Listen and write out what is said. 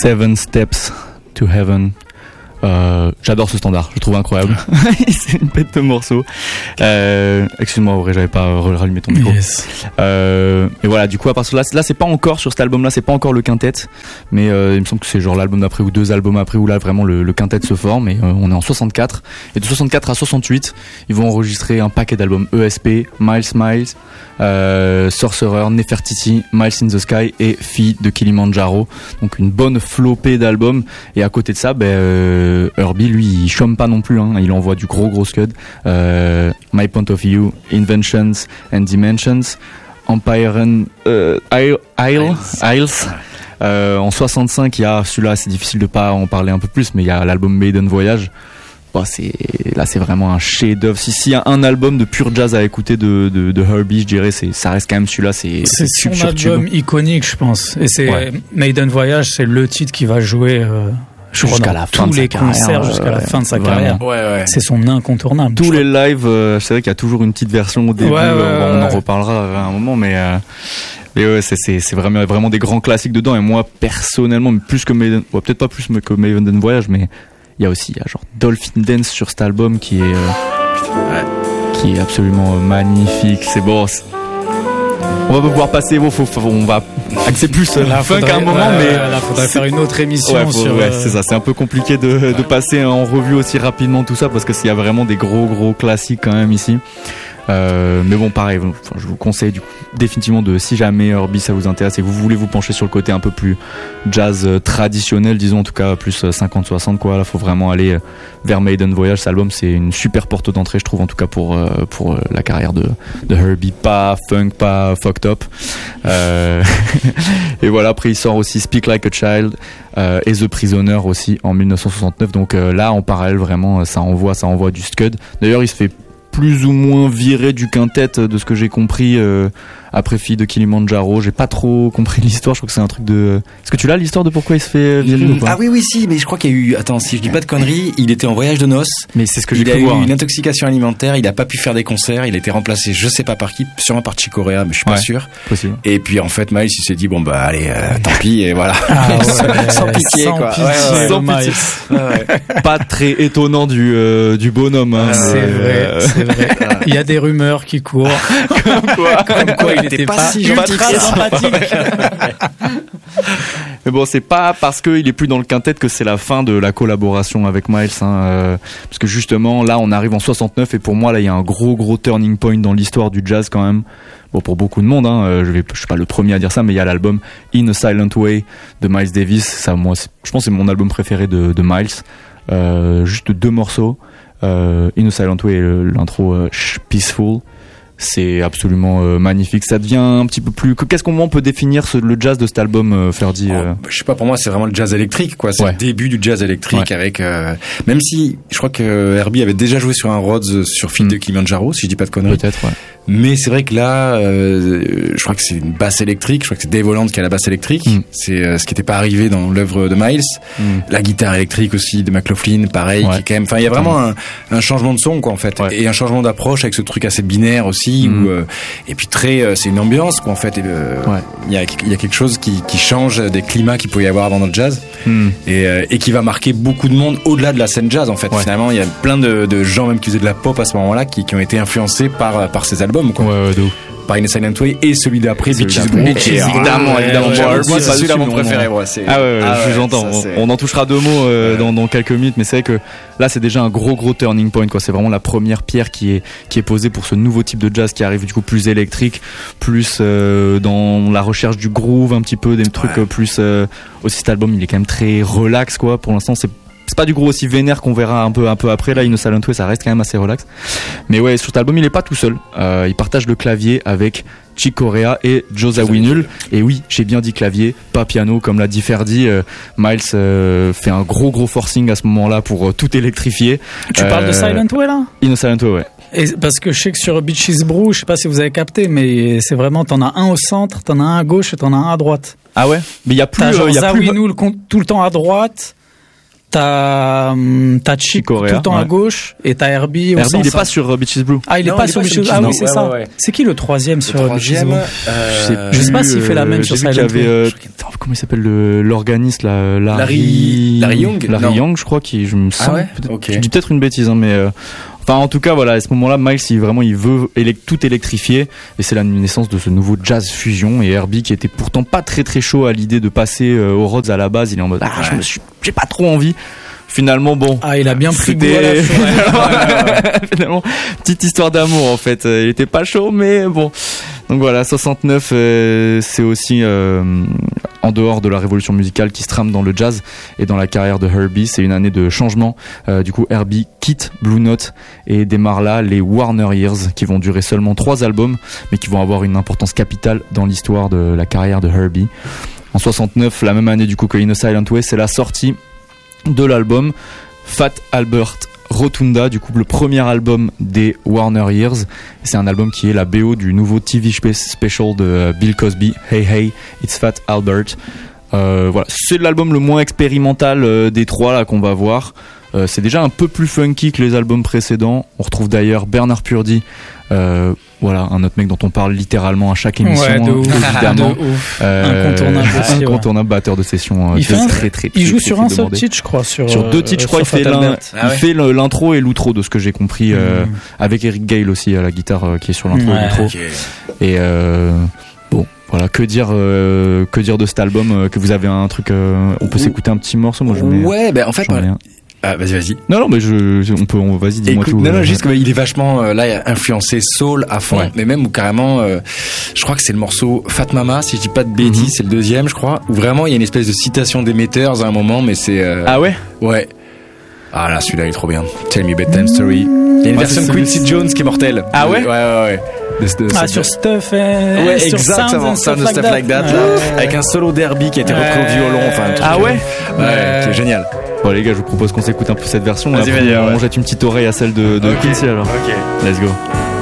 Seven Steps to Heaven. J'adore ce standard, je le trouve incroyable. C'est une bête de morceau. Excuse-moi, Auré, j'avais pas rallumé ton micro. Yes. Et voilà, du coup, à partir de là, c'est pas encore sur cet album-là, c'est pas encore le quintet, mais il me semble que c'est genre l'album d'après ou 2 albums après où là vraiment le quintet se forme. Et on est en 64. Et de 64 à 68, ils vont enregistrer un paquet d'albums ESP, Miles, Sorcerer, Nefertiti, Miles in the Sky et Fille de Kilimanjaro. Donc une bonne flopée d'albums. Et à côté de ça, Herbie, lui, il chôme pas non plus, hein. Il envoie du gros scud. My Point of View, Inventions and Dimensions, Empire and Isles. En 65, il y a celui-là, c'est difficile de pas en parler un peu plus, mais il y a l'album Maiden Voyage. C'est vraiment un chef-d'œuvre. S'il y a un album de pur jazz à écouter de Herbie, je dirais, ça reste quand même celui-là. C'est son album iconique, je pense. Et c'est Maiden Voyage, c'est le titre qui va jouer jusqu'à la fin tous les concerts, jusqu'à la fin de sa carrière. Ouais. C'est son incontournable. Tous les lives, c'est vrai qu'il y a toujours une petite version au début. On en reparlera à un moment, mais ouais, c'est vraiment des grands classiques dedans. Et moi, personnellement, plus que Maiden, peut-être pas plus que Maiden Voyage, mais il y a genre Dolphin Dance sur cet album qui est absolument magnifique. C'est bon. On va pouvoir passer, on va axer plus la funk à un moment, mais là faudrait faire une autre émission c'est ça, c'est un peu compliqué de passer en revue aussi rapidement tout ça parce que s'il y a vraiment des gros classiques quand même ici. Mais bon, pareil, je vous conseille définitivement si jamais Herbie ça vous intéresse et que vous voulez vous pencher sur le côté un peu plus jazz traditionnel, disons en tout cas plus 50-60 quoi, là faut vraiment aller vers Maiden Voyage. Cet album c'est une super porte d'entrée, je trouve, en tout cas pour la carrière de Herbie, pas funk, pas fucked up. Et voilà, après il sort aussi Speak Like a Child et The Prisoner aussi en 1969. Donc là en parallèle vraiment ça envoie du scud. D'ailleurs il se fait plus ou moins viré du quintet de ce que j'ai compris après Fille de Kilimanjaro. J'ai pas trop compris l'histoire, je crois que c'est un truc de... Est-ce que tu l'as l'histoire de pourquoi il se fait virer ou pas? Ah oui si, mais je crois qu'il y a eu... Attends, si je dis pas de conneries, il était en voyage de noces. Mais c'est ce que j'ai pu voir. Il a eu une intoxication alimentaire, il a pas pu faire des concerts, il a été remplacé je sais pas par qui, sûrement par Chick Corea, mais je suis pas sûr. Possible. Et puis en fait Miles il s'est dit bon allez, tant pis, et voilà. Sans pitié quoi. Sans pitié. Pas très étonnant du bonhomme. Hein, c'est vrai. Il y a des rumeurs qui courent. Comme quoi il était pas si gentil, très sympathique. Mais bon, c'est pas parce qu'il est plus dans le quintet que c'est la fin de la collaboration avec Miles, hein, parce que justement là on arrive en 69 et pour moi là il y a un gros turning point dans l'histoire du jazz quand même. Bon, pour beaucoup de monde, hein, je suis pas le premier à dire ça, mais il y a l'album In a Silent Way de Miles Davis. Ça, moi, je pense que c'est mon album préféré de Miles. Juste 2 morceaux. In a Silent Way et l'intro Peaceful. C'est absolument magnifique. Ça devient un petit peu plus... Comment on peut définir le jazz de cet album, Ferdi? Je sais pas, pour moi c'est vraiment le jazz électrique quoi. C'est le début du jazz électrique avec... même si je crois que Herbie avait déjà joué sur un Rhodes sur Fille de Kilimanjaro, si je dis pas de conneries. Peut-être, ouais. Mais c'est vrai que là, je crois que c'est une basse électrique. Je crois que c'est Dave Holland qui a la basse électrique. C'est ce qui n'était pas arrivé dans l'œuvre de Miles. La guitare électrique aussi de McLaughlin, pareil. Qui est quand même. Enfin, il y a vraiment un changement de son, quoi, en fait, et un changement d'approche avec ce truc assez binaire aussi. Et puis c'est une ambiance, quoi, en fait. Il y a quelque chose qui change des climats qu'il pouvait y avoir avant dans le jazz, et qui va marquer beaucoup de monde au-delà de la scène jazz, en fait. Finalement, il y a plein de gens même qui faisaient de la pop à ce moment-là qui ont été influencés par ces albums. Quoi. Par In a Silent Way et celui d'après Bitches Brew, évidemment. Moi c'est celui-là mon préféré. J'entends. On en touchera 2 mots dans quelques minutes, mais c'est vrai que là c'est déjà un gros turning point, quoi. C'est vraiment la première pierre qui est posée pour ce nouveau type de jazz qui arrive du coup plus électrique, plus dans la recherche du groove, un petit peu des trucs plus. Aussi cet album il est quand même très relax, quoi. Pour l'instant c'est pas du gros aussi vénère qu'on verra un peu après. Là, In a Silent Way, ça reste quand même assez relax. Mais ouais, sur cet album, il est pas tout seul. Il partage le clavier avec Chick Corea et Joe Zawinul. Et oui, j'ai bien dit clavier, pas piano, comme l'a dit Ferdi. Miles fait un gros forcing à ce moment-là pour tout électrifier. Tu parles de Silent Way là? In a Silent Way, ouais. Et parce que je sais que sur Bitches Brew, je sais pas si vous avez capté, mais c'est vraiment, t'en as un au centre, t'en as un à gauche et t'en as un à droite. Ah ouais? Mais il y a plus... Zawinul tout le temps à droite. T'as Chick tout le temps à gauche et t'as Herbie au centre. Herbie, il est pas sur Beaches Blue. Ah, il est pas sur Beaches Blue. Ah oui, c'est ça. C'est qui le troisième sur Beaches Blue? Je sais pas s'il fait la même sur Silent Hill. Comment il s'appelle l'organiste là, Larry Young. Larry Young, je crois, je me sens. Je dis peut-être une bêtise, hein, mais. Enfin, en tout cas, voilà, à ce moment-là, Miles, il veut tout électrifier, et c'est la naissance de ce nouveau jazz fusion. Et Herbie, qui était pourtant pas très très chaud à l'idée de passer aux Rhodes à la base, il est en mode j'ai pas trop envie. Finalement, bon. Ah, il a bien pris goût à la Finalement, petite histoire d'amour en fait. Il était pas chaud, mais bon. Donc voilà, 69, c'est aussi en dehors de la révolution musicale qui se trame dans le jazz et dans la carrière de Herbie. C'est une année de changement. Du coup, Herbie quitte Blue Note et démarre là les Warner Years, qui vont durer seulement 3 albums, mais qui vont avoir une importance capitale dans l'histoire de la carrière de Herbie. En 69, la même année du coup que In a Silent Way, c'est la sortie de l'album Fat Albert Rotunda, du coup le premier album des Warner Years. C'est un album qui est la BO du nouveau TV special de Bill Cosby, Hey Hey, It's Fat Albert. Voilà, c'est l'album le moins expérimental des trois là qu'on va voir. C'est déjà un peu plus funky que les albums précédents. On retrouve d'ailleurs Bernard Purdy, voilà, un autre mec dont on parle littéralement à chaque émission, évidemment. Incontournable batteur de session. Il joue sur un seul titre, je crois. Sur 2 titres, je crois. Il fait l'intro et l'outro de ce que j'ai compris, avec Eric Gale aussi à la guitare, qui est sur l'intro et l'outro. Okay. Et bon, voilà, que dire de cet album, que vous avez un truc, on peut s'écouter un petit morceau. Moi, en fait. Ah, vas-y. Non, mais vas-y, dis-moi tout. Non, juste qu'il est vachement, là, influencé soul à fond, mais même, ou carrément, je crois que c'est le morceau Fat Mama, si je dis pas de bêtises, c'est le deuxième, je crois, où vraiment, il y a une espèce de citation d'Emetters à un moment, mais c'est, Ah ouais? Ouais. Ah là, celui-là, il est trop bien. Tell Me Bedtime Story. Il y a une version de Quincy Jones qui est mortelle. Ah ouais? Ouais. Sur Stuff sur exactement, Sound and Stuff Like That, là, avec un solo d'Herbie qui a été repris au violon, enfin, un truc. Ah ouais? Ouais, qui est génial. Bon les gars, je vous propose qu'on s'écoute un peu cette version. Vas-y, on jette une petite oreille à celle de Quincy alors. Ok. Let's go.